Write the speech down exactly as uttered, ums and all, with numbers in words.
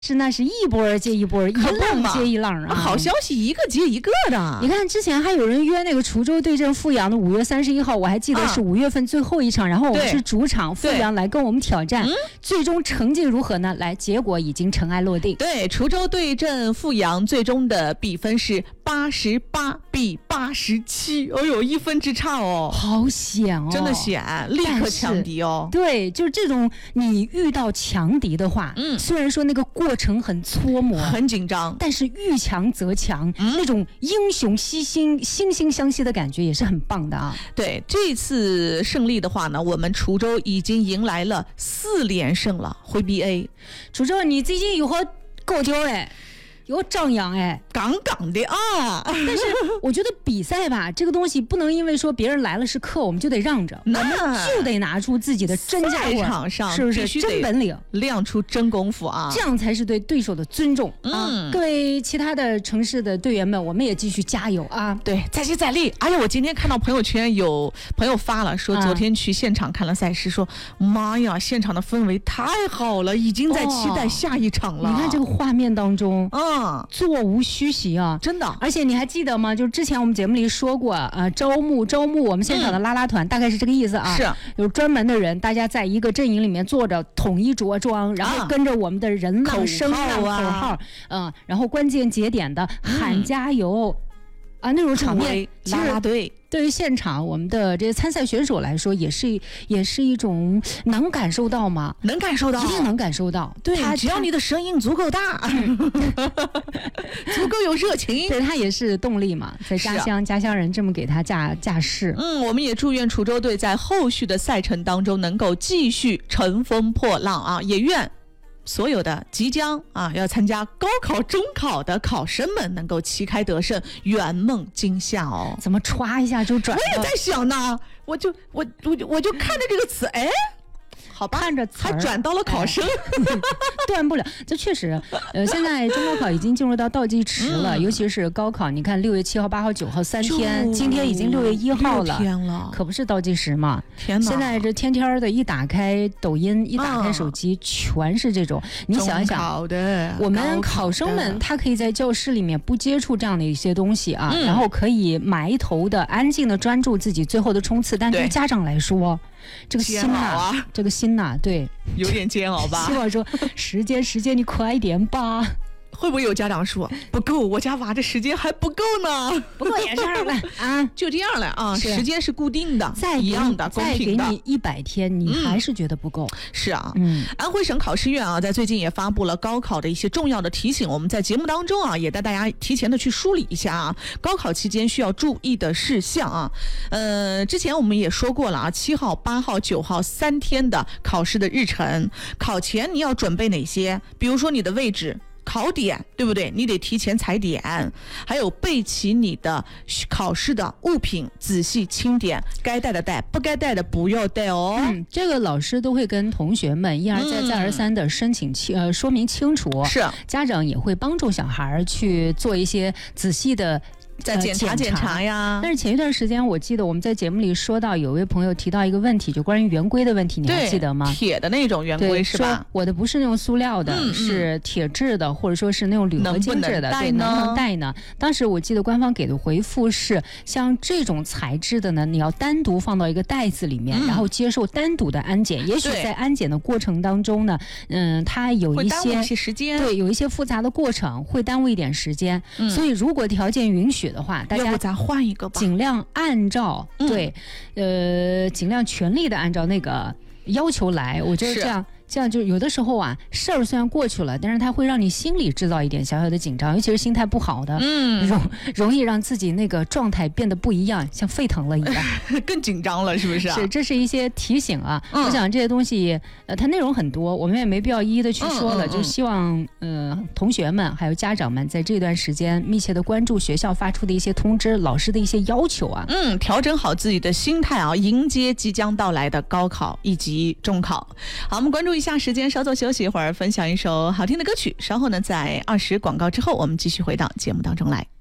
是那是一波接一波，一浪接一浪啊！ 好消息一个接一个的。 你看之前还有人约那个滁州对阵阜阳的五月三十一号，我还记得是五月份最后一场，啊、然后我们是主场阜阳来跟我们挑战，最终成绩如何呢？来，结果已经尘埃落定。 对，滁州对阵阜阳，最终的比分是八十八比八十七，哎呦，一分之差哦， 好险哦， 真的险，立刻强敌哦。 对，就是这种你遇到强敌的话，嗯，虽然说那个过程很搓磨， 很紧张， 但是遇强则强，嗯、那种英雄惜星、惺惺相惜的感觉也是很棒的啊。 对，这次胜利的话呢，我们滁州已经迎来了四连胜了，回 B A。 滁州，你最近有何高调哎？有张扬哎， 杠杠的啊！ 但是我觉得比赛吧，这个东西不能因为说别人来了是客，我们就得让着，我们就得拿出自己的真家伙， 场上是不是真本领， 亮出真功夫啊！ 这样才是对对手的尊重、嗯、啊！各位其他的城市的队员们，我们也继续加油啊！ 对，再接再厉！哎呀，我今天看到朋友圈有朋友发了，说昨天去现场看了赛事，说妈呀，现场的氛围太好了，已经在期待下一场了。 哦、你看这个画面当中， 嗯。 座无虚席啊， 真的！ 而且你还记得吗？就是之前我们节目里说过，呃，招募招募我们现场的啦啦团、嗯，大概是这个意思啊。 是， 有专门的人，大家在一个阵营里面坐着，统一着装，然后跟着我们的人浪声浪口号，嗯、呃，然后关键节点的喊加油、嗯、啊，那种场面， 啦啦队。 对于现场我们的这些参赛选手来说，也是也是一种能感受到吗？ 能感受到， 一定能感受到。 对，只要你的声音足够大，足够有热情， 对他也是动力嘛。在家乡，啊、家乡人这么给他架架势。 嗯，我们也祝愿滁州队在后续的赛程当中能够继续乘风破浪啊！也愿所有的即将啊要参加高考、中考的考生们能够旗开得胜，圆梦今夏哦！ 怎么歘一下就转？ 我也在想呢，我就我我我就看着这个词，哎。好吧， 看着还转到了考生， 哎、断不了。这确实，呃，现在中高考已经进入到倒计时了，嗯、尤其是高考。你看，六月七号、八号、九号三天，今天已经六月一号了， 天了， 可不是倒计时嘛？ 天哪！ 现在这天天的，一打开抖音，一打开手机，嗯、全是这种。你想一想，我们考生们他可以在教室里面不接触这样的一些东西啊，嗯、然后可以埋头的、安静的专注自己最后的冲刺。但对家长来说，这个心呐、啊，这个心呐、啊，对， 有点煎熬吧。 希望说时间时间，你快一点吧。 会不会有家长说不够？我家娃这时间还不够呢， 不够也是了啊， 就这样了啊，时间是固定的， 再一样的，公平的。 再给你一百天，你还是觉得不够？ 嗯、是啊，嗯，安徽省考试院啊，在最近也发布了高考的一些重要的提醒，我们在节目当中啊，也带大家提前的去梳理一下啊，高考期间需要注意的事项啊。呃，之前我们也说过了啊，七号、八号、九号三天的考试的日程，考前你要准备哪些？比如说你的位置。考点对不对？你得提前踩点，还有备齐你的考试的物品，仔细清点，该带的带，不该带的不要带哦。 嗯，这个老师都会跟同学们一而再再而三的申请清、嗯、呃说明清楚。 是， 家长也会帮助小孩去做一些仔细的。 再检查检查呀！ 但是前一段时间，我记得我们在节目里说到，有位朋友提到一个问题，就关于圆规的问题，你还记得吗？ 铁的那种圆规是吧？ 我的不是那种塑料的，嗯、是铁质的，或者说是那种铝合金制的， 对， 能不能带呢？当时我记得官方给的回复是，像这种材质的呢，你要单独放到一个袋子里面，嗯、然后接受单独的安检。也许在安检的过程当中呢，嗯，它有一些会耽误一些时间， 对，有一些复杂的过程会耽误一点时间。嗯、所以如果条件允许的话，大家。 咱换一个吧， 尽量按照、嗯、对，呃，尽量全力的按照那个要求来。我觉得这样。这样就有的时候啊，事儿虽然过去了，但是它会让你心里制造一点小小的紧张，尤其是心态不好的，嗯，容容易让自己那个状态变得不一样，像沸腾了一样， 更紧张了，是不是、啊？ 是，这是一些提醒啊。嗯、我想这些东西，呃，它内容很多，我们也没必要一一的去说了，嗯嗯嗯就希望呃同学们还有家长们在这段时间密切的关注学校发出的一些通知、老师的一些要求啊， 嗯，调整好自己的心态啊，迎接即将到来的高考以及中考。好，我们关注一下。下时间稍作休息一会儿，分享一首好听的歌曲。稍后呢，在二十广告之后，我们继续回到节目当中来。